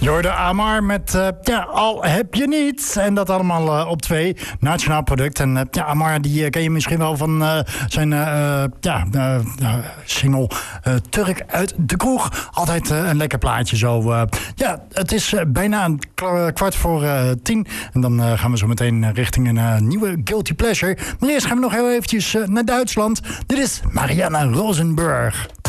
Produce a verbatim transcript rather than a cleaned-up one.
Je hoorde Amar met uh, ja, Al heb je niet. En dat allemaal uh, op twee. Nationaal product. En uh, ja, Amar die uh, ken je misschien wel van uh, zijn uh, ja, uh, uh, single uh, Turk uit de kroeg. Altijd uh, een lekker plaatje zo. Uh, ja, het is uh, bijna een kwart voor uh, tien. En dan uh, gaan we zo meteen richting een uh, nieuwe Guilty Pleasure. Maar eerst gaan we nog heel eventjes uh, naar Duitsland. Dit is Marianne Rosenberg.